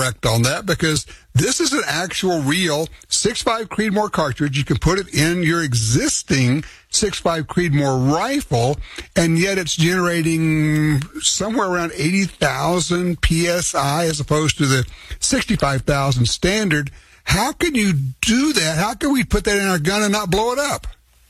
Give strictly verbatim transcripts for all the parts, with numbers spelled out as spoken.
correct on that, because this is an actual real six five Creedmoor cartridge. You can put it in your existing six five Creedmoor rifle, and yet it's generating somewhere around eighty thousand P S I as opposed to the sixty-five thousand standard. How can you do that? How can we put that in our gun and not blow it up?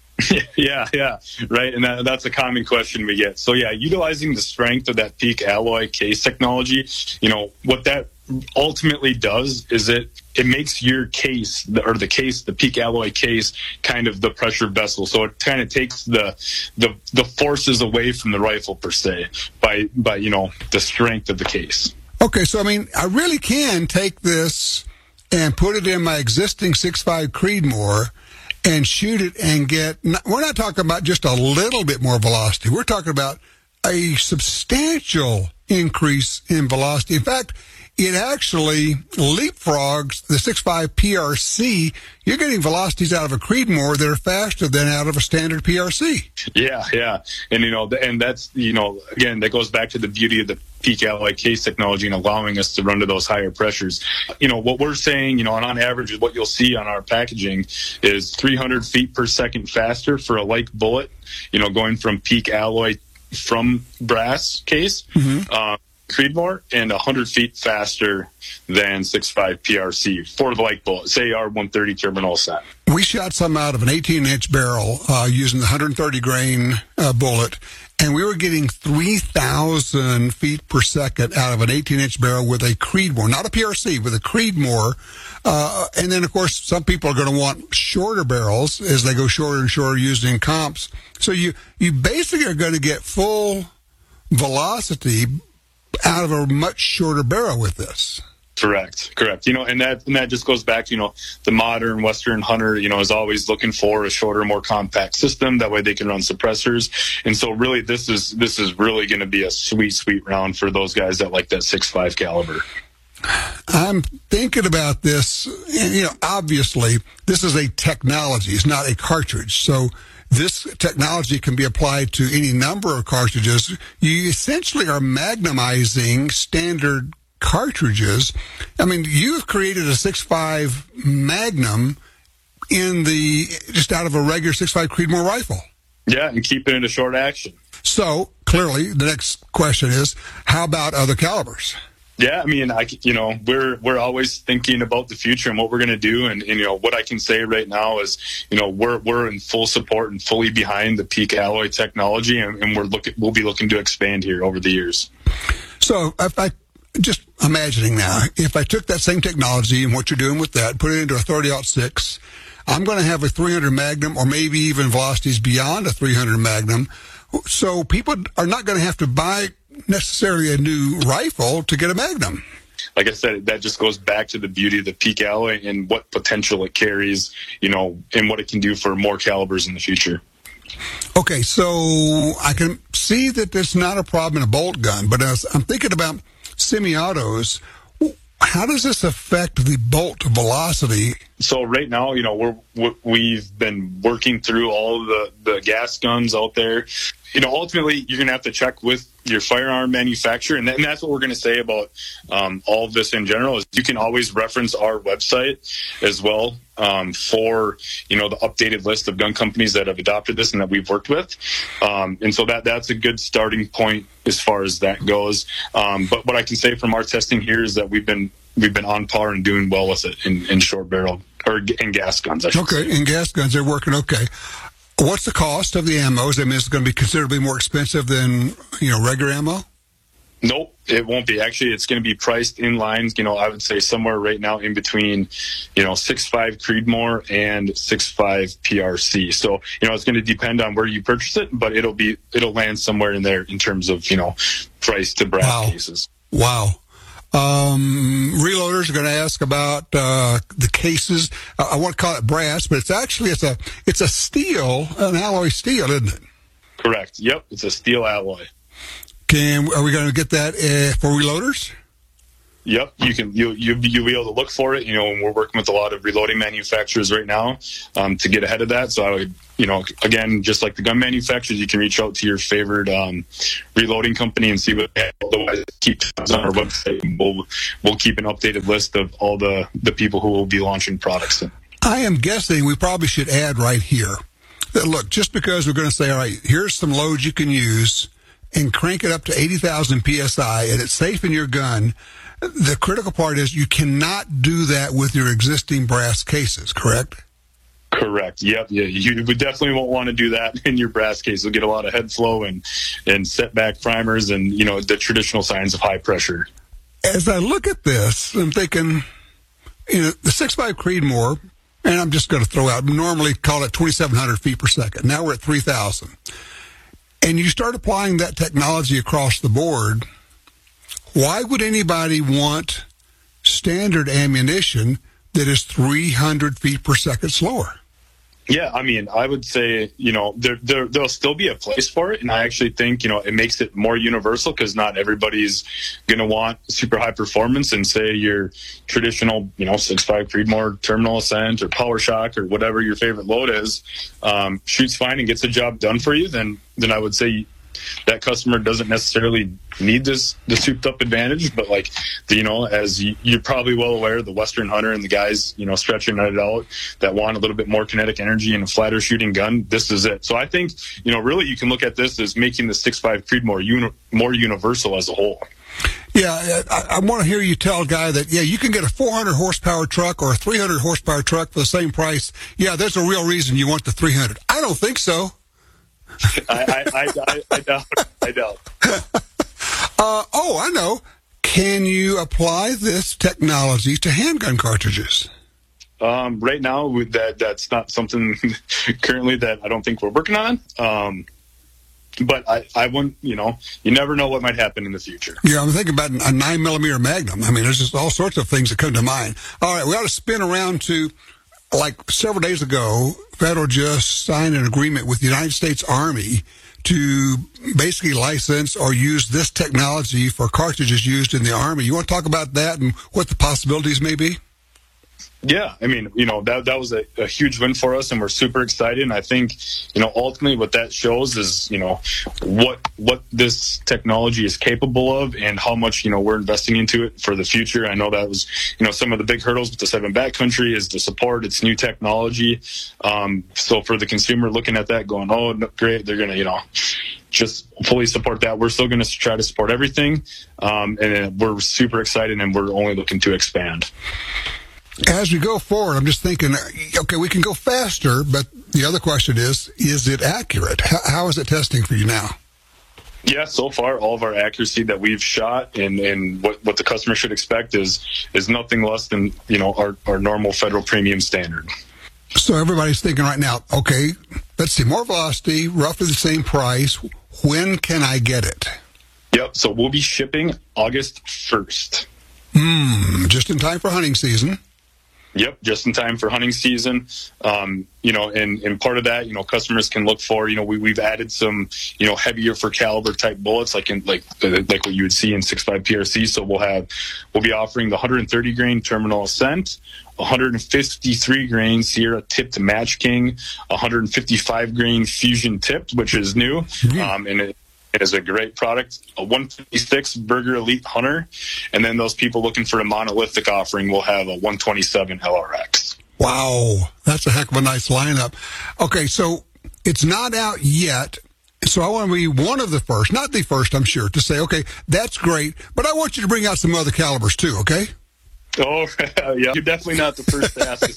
Yeah, yeah, right. And that, that's a common question we get. So, yeah, utilizing the strength of that Peak Alloy case technology, you know, what that ultimately does is it it makes your case, or the case, the Peak Alloy case, kind of the pressure vessel. So it kind of takes the the the forces away from the rifle per se by by you know the strength of the case. Okay, so I mean, I really can take this and put it in my existing six five Creedmoor and shoot it and get, we're not talking about just a little bit more velocity. We're talking about a substantial increase in velocity. In fact, it actually leapfrogs the six five P R C. You're getting velocities out of a Creedmoor that are faster than out of a standard P R C. Yeah, yeah. And, you know, and that's, you know, again, that goes back to the beauty of the Peak Alloy case technology and allowing us to run to those higher pressures. You know, what we're saying, you know, and on average, what you'll see on our packaging is three hundred feet per second faster for a like bullet, you know, going from Peak Alloy from brass case. Mm-hmm. uh, Creedmoor, and one hundred feet faster than six five P R C for the like bullet, say our one thirty terminal set. We shot some out of an eighteen inch barrel uh, using the one hundred thirty grain uh, bullet, and we were getting three thousand feet per second out of an eighteen inch barrel with a Creedmoor, not a P R C, with a Creedmoor. Uh, and then, of course, some people are going to want shorter barrels as they go shorter and shorter using comps. So you, you basically are going to get full velocity out of a much shorter barrel with this. Correct, correct. You know, and that and that just goes back to, you know, the modern Western hunter, you know, is always looking for a shorter, more compact system. That way they can run suppressors. And so really this is this is really going to be a sweet, sweet round for those guys that like that six five caliber. I'm thinking about this, and, you know, obviously this is a technology. It's not a cartridge. So this technology can be applied to any number of cartridges. You essentially are magnumizing standard cartridges. I mean, you've created a six five Magnum in the, just out of a regular six five Creedmoor rifle. Yeah, and keeping it a short action. So clearly the next question is, how about other calibers? Yeah, I mean, I, you know, we're we're always thinking about the future and what we're going to do, and, and you know, what I can say right now is, you know, we're we're in full support and fully behind the Peak Alloy technology, and, and we're looking we'll be looking to expand here over the years. So, if I just imagining now, if I took that same technology and what you're doing with that, put it into a thirty aught six, I'm going to have a three hundred Magnum, or maybe even velocities beyond a three hundred Magnum. So people are not going to have to buy necessarily a new rifle to get a Magnum. Like I said, that just goes back to the beauty of the Peak Alloy and what potential it carries, you know, and what it can do for more calibers in the future. Okay, so I can see that there's not a problem in a bolt gun, but as I'm thinking about semi-autos, how does this affect the bolt velocity? So right now, you know, we're, we've been working through all of the, the gas guns out there. You know, ultimately, you're going to have to check with your firearm manufacturer, and, that, and that's what we're going to say about um, all of this in general. Is you can always reference our website as well um, for, you know, the updated list of gun companies that have adopted this and that we've worked with. Um, and so that that's a good starting point as far as that goes. Um, but what I can say from our testing here is that we've been we've been on par and doing well with it in, in short barrel or in gas guns. I should okay, say. in gas guns, they're working okay. What's the cost of the ammos? I mean, is it going to be considerably more expensive than, you know, regular ammo? Nope, it won't be. Actually, it's going to be priced in line, you know, I would say somewhere right now in between, you know, six five Creedmoor and six five P R C. So, you know, it's going to depend on where you purchase it, but it'll be, it'll land somewhere in there in terms of, you know, price to brass wow. cases. Wow. Um, reloaders are going to ask about uh, the cases. I, I want to call it brass, but it's actually it's a it's a steel, an alloy steel, isn't it? Correct. Yep, it's a steel alloy. Can are we going to get that uh, for reloaders? Yep, you can you you you'll be able to look for it. You know, and we're working with a lot of reloading manufacturers right now um, to get ahead of that. So I would, you know, again, just like the gun manufacturers, you can reach out to your favorite um, reloading company and see what they have. Otherwise, keep tabs on our website. And we'll we'll keep an updated list of all the the people who will be launching products. I am guessing we probably should add right here that, look, just because we're going to say, all right, here's some loads you can use and crank it up to eighty thousand P S I and it's safe in your gun. The critical part is you cannot do that with your existing brass cases, correct? Correct. Yep. Yeah. You would definitely won't want to do that in your brass case. You'll get a lot of head flow and, and setback primers and, you know, the traditional signs of high pressure. As I look at this, I'm thinking, you know, the six point five Creedmoor, and I'm just going to throw out, normally call it twenty-seven hundred feet per second. Now we're at three thousand. And you start applying that technology across the board. Why would anybody want standard ammunition that is three hundred feet per second slower? Yeah, I mean, I would say, you know, there, there, there'll still be a place for it. And I actually think, you know, it makes it more universal because not everybody's going to want super high performance. And say your traditional, you know, six point five Creedmoor terminal ascent or power shock or whatever your favorite load is, um, shoots fine and gets the job done for you, then, then I would say that customer doesn't necessarily need this the souped up advantage. But like, the, you know, as you, you're probably well aware, the Western hunter and the guys, you know, stretching it out that want a little bit more kinetic energy and a flatter shooting gun, this is it. So I think, you know, really you can look at this as making the six point five Creedmoor uni- more universal as a whole. Yeah, I, I want to hear you tell a guy that, yeah, you can get a four hundred horsepower truck or a three hundred horsepower truck for the same price. Yeah, there's a real reason you want the three hundred. I don't think so. I, I, I, I doubt. I doubt. uh, oh, I know. Can you apply this technology to handgun cartridges? Um, right now, that that's not something currently that I don't think we're working on. Um, but I, I wouldn't, you know, you never know what might happen in the future. Yeah, I'm thinking about a nine millimeter Magnum. I mean, there's just all sorts of things that come to mind. All right, we ought to spin around to, like several days ago, Federal just signed an agreement with the United States Army to basically license or use this technology for cartridges used in the Army. You want to talk about that and what the possibilities may be? Yeah, I mean, you know, that that was a, a huge win for us, and we're super excited. And I think, you know, ultimately what that shows is, you know, what what this technology is capable of and how much, you know, we're investing into it for the future. I know that was, you know, some of the big hurdles with the seven backcountry is the support. It's new technology. Um, so for the consumer looking at that going, oh, no, great, they're going to, you know, just fully support that. We're still going to try to support everything. Um, and we're super excited, and we're only looking to expand. As we go forward, I'm just thinking, okay, we can go faster, but the other question is, is it accurate? How, how is it testing for you now? Yeah, so far, all of our accuracy that we've shot and, and what, what the customer should expect is is nothing less than, you know, our, our normal federal premium standard. So everybody's thinking right now, okay, let's see, more velocity, roughly the same price. When can I get it? Yep, so we'll be shipping August first. Hmm, just in time for hunting season. Yep, just in time for hunting season. Um, you know, and, and part of that, you know, customers can look for, you know, we, we've added some, you know, heavier for caliber type bullets, like in like like what you would see in six point five P R C. So we'll have, we'll be offering the one hundred thirty grain Terminal Ascent, one hundred fifty-three grain Sierra tipped Match King, one hundred fifty-five grain Fusion tipped, which is new, mm-hmm. um, and it, It is a great product, a one fifty-six Berger Elite Hunter, and then those people looking for a monolithic offering will have a one twenty-seven L R X. Wow, that's a heck of a nice lineup. Okay, so it's not out yet, so I want to be one of the first, not the first, I'm sure, to say, okay, that's great, but I want you to bring out some other calibers too, okay? Oh, yeah, you're definitely not the first to ask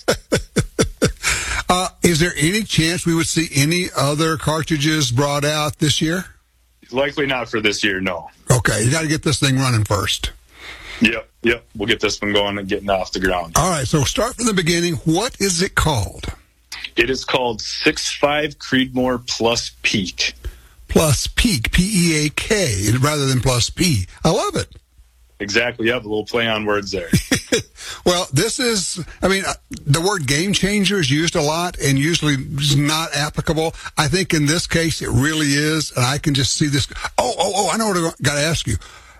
us. uh, is there any chance we would see any other cartridges brought out this year? Likely not for this year, no. Okay, you got to get this thing running first. Yep, yep. We'll get this one going and getting off the ground. All right, so start from the beginning. What is it called? It is called six point five Creedmoor Plus Peak. Plus Peak, P E A K, rather than Plus P. I love it. Exactly, yep, a little play on words there. Well, this is, I mean, the word game changer is used a lot and usually is not applicable. I think in this case it really is, and I can just see this. Oh, oh, oh, I know what I got to ask you.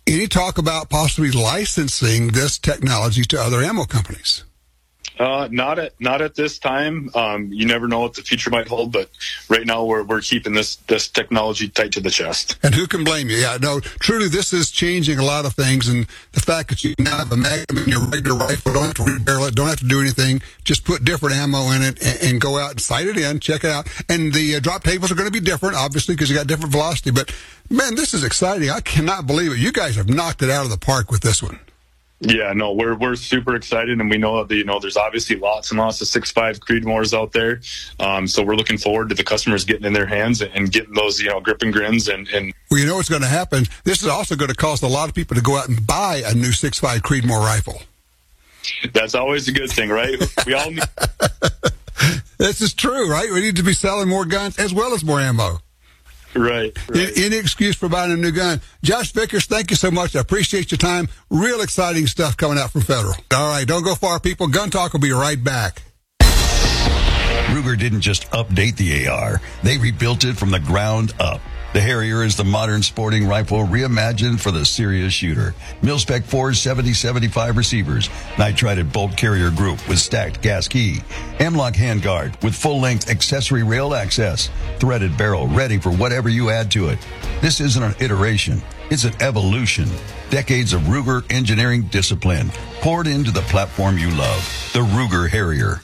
Any talk about possibly licensing this technology to other ammo companies? Uh, not at not at this time. Um, you never know what the future might hold, but right now we're we're keeping this this technology tight to the chest. And who can blame you? Yeah, no, truly, this is changing a lot of things, and the fact that you can have a Magnum in your regular rifle, don't have to rebarrel it, don't have to do anything, just put different ammo in it and, and go out and sight it in, check it out. And the uh, drop tables are going to be different, obviously, because you got different velocity. But man, this is exciting. I cannot believe it. You guys have knocked it out of the park with this one. Yeah, no, we're we're super excited, and we know that, you know, there's obviously lots and lots of six five Creedmoors out there. Um, so we're looking forward to the customers getting in their hands and getting those, you know, grip and grins. And, and well, you know what's going to happen? This is also going to cause a lot of people to go out and buy a new six five Creedmoor rifle. That's always a good thing, right? We all need. This is true, right? We need to be selling more guns as well as more ammo. Right. right. Any excuse for buying a new gun. Josh Vickers, thank you so much. I appreciate your time. Real exciting stuff coming out from Federal. All right, don't go far, people. Gun Talk will be right back. Ruger didn't just update the A R. They rebuilt it from the ground up. The Harrier is the modern sporting rifle reimagined for the serious shooter. Mil-Spec Forged seventy seventy-five receivers, nitrided bolt carrier group with stacked gas key, M-LOK handguard with full-length accessory rail access, threaded barrel ready for whatever you add to it. This isn't an iteration, it's an evolution. Decades of Ruger engineering discipline poured into the platform you love, the Ruger Harrier.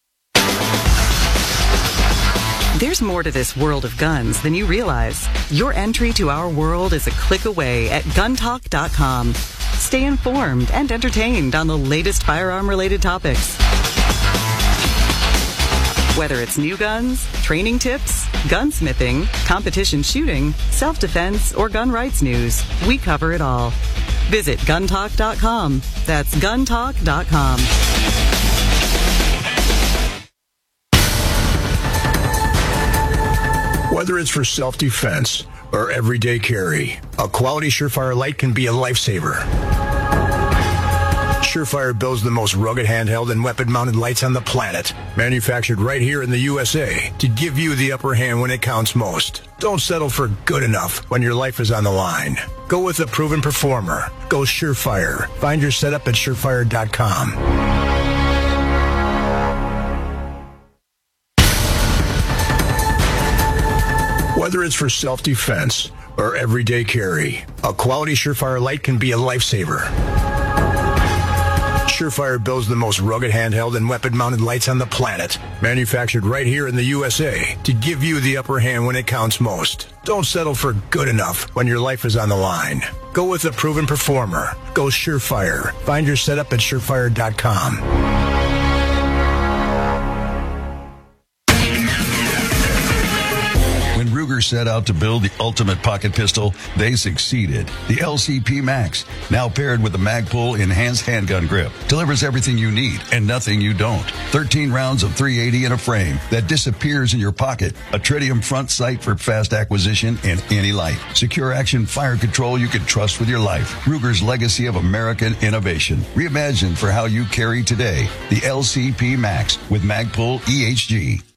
There's more to this world of guns than you realize. Your entry to our world is a click away at gun talk dot com. Stay informed and entertained on the latest firearm-related topics. Whether it's new guns, training tips, gunsmithing, competition shooting, self-defense, or gun rights news, we cover it all. Visit gun talk dot com. That's gun talk dot com. Whether it's for self-defense or everyday carry, a quality Surefire light can be a lifesaver. Surefire builds the most rugged handheld and weapon-mounted lights on the planet, manufactured right here in the U S A to give you the upper hand when it counts most. Don't settle for good enough when your life is on the line. Go with a proven performer. Go Surefire. Find your setup at surefire dot com. Whether it's for self-defense or everyday carry, a quality Surefire light can be a lifesaver. Surefire builds the most rugged handheld and weapon-mounted lights on the planet, manufactured right here in the U S A to give you the upper hand when it counts most. Don't settle for good enough when your life is on the line. Go with a proven performer. Go Surefire. Find your setup at surefire dot com. Ruger set out to build the ultimate pocket pistol, they succeeded. The L C P Max, now paired with the Magpul enhanced handgun grip, delivers everything you need and nothing you don't. thirteen rounds of three eighty in a frame that disappears in your pocket. A tritium front sight for fast acquisition in any light. Secure action fire control you can trust with your life. Ruger's legacy of American innovation. Reimagined for how you carry today. The L C P Max with Magpul E H G.